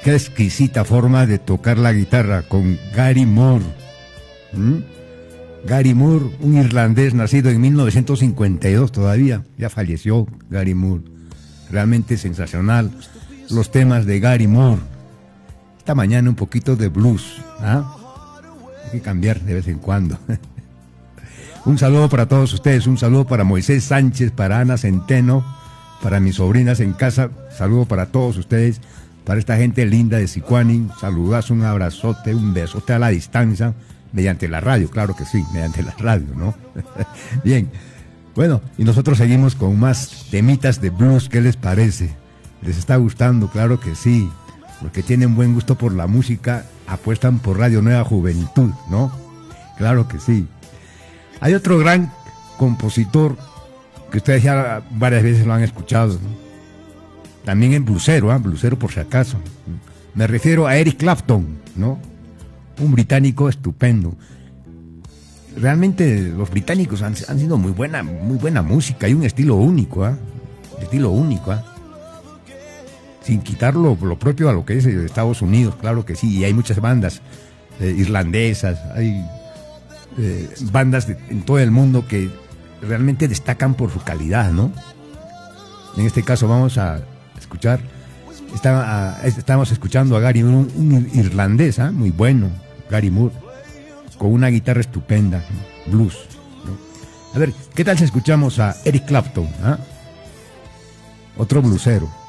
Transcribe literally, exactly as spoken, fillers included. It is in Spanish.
qué exquisita forma de tocar la guitarra con Gary Moore. ¿Mm? Gary Moore, un irlandés nacido en mil novecientos cincuenta y dos todavía, ya falleció Gary Moore. Realmente sensacional los temas de Gary Moore. Esta mañana un poquito de blues, ¿ah? Hay que cambiar de vez en cuando. Un saludo para todos ustedes, un saludo para Moisés Sánchez, para Ana Centeno, para mis sobrinas en casa, saludo para todos ustedes, para esta gente linda de Sicuani, saludazo, un abrazote, un besote a la distancia, mediante la radio, claro que sí, mediante la radio, ¿no? Bien, bueno, y nosotros seguimos con más temitas de blues, ¿qué les parece? ¿Les está gustando? Claro que sí, porque tienen buen gusto por la música, apuestan por Radio Nueva Juventud, ¿no? Claro que sí. Hay otro gran compositor que ustedes ya varias veces lo han escuchado, ¿no? También en blusero, ¿eh? Blusero por si acaso. Me refiero a Eric Clapton, ¿no? Un británico estupendo. Realmente los británicos han, han sido muy buena, muy buena música, hay un estilo único, ¿eh? Estilo único, ¿eh? Sin quitar lo, lo propio a lo que es Estados Unidos, claro que sí, y hay muchas bandas eh, irlandesas, hay eh, bandas de, en todo el mundo que realmente destacan por su calidad, ¿no? En este caso vamos a escuchar, está, a, estamos escuchando a Gary Moore, un, un irlandés, ¿eh? Muy bueno, Gary Moore, con una guitarra estupenda, ¿no? Blues, ¿no? A ver, ¿qué tal si escuchamos a Eric Clapton, ¿eh? Otro blusero?